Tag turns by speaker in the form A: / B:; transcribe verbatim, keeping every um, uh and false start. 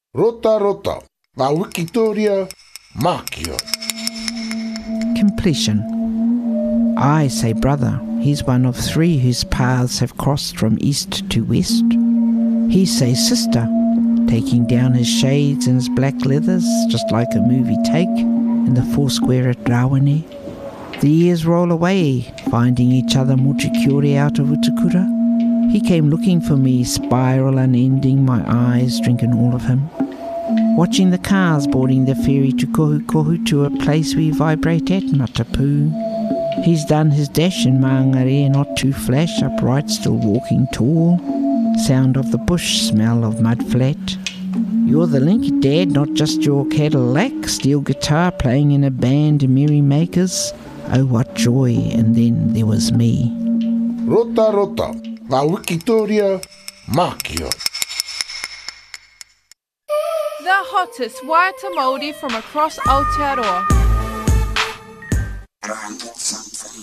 A: Rota rota, la Wikitoria Makio.
B: Completion. I say brother, he's one of three whose paths have crossed from east to west. He says sister, taking down his shades and his black leathers, just like a movie take in the Foursquare at Rawene. The years roll away, finding each other Mochikiore out of Utukura. He came looking for me, spiral unending, my eyes drinking all of him. Watching the cars boarding the ferry to Kohukohu, to a place we vibrate at, Matapu. He's done his dash in Maangare, not too flash, upright, still walking tall. Sound of the bush, smell of mud flat. You're the link, Dad, not just your Cadillac. Steel guitar playing in a band, merry makers. Oh, what joy, and then there was me.
A: Rota rota, la Wikitoria Makio.
C: The hottest Waiata Māori from across Aotearoa.